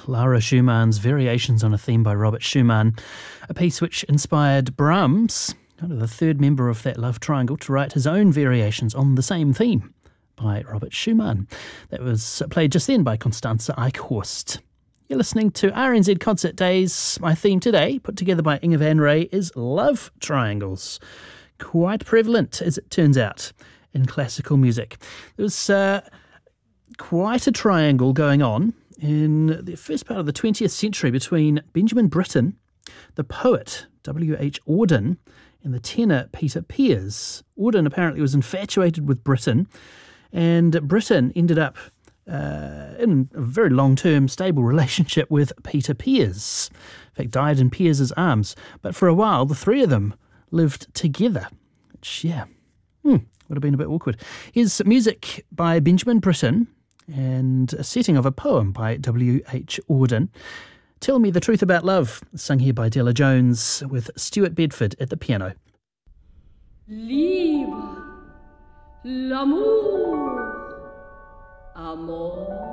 Clara Schumann's Variations on a Theme by Robert Schumann, a piece which inspired Brahms, kind of the third member of that love triangle, to write his own variations on the same theme by Robert Schumann. That was played just then by Constanze Eichhorst. You're listening to RNZ Concert Days. My theme today, put together by Inge Van Ray, is love triangles. Quite prevalent, as it turns out, in classical music. There was quite a triangle going on in the first part of the 20th century between Benjamin Britten, the poet W.H. Auden, and the tenor Peter Pears. Auden apparently was infatuated with Britten, and Britten ended up in a very long-term, stable relationship with Peter Pears. In fact, died in Pears's arms. But for a while, the three of them lived together, which, would have been a bit awkward. Here's music by Benjamin Britten and a setting of a poem by W.H. Auden. Tell Me the Truth About Love, sung here by Della Jones with Stuart Bedford at the piano. Libre, l'amour, amor.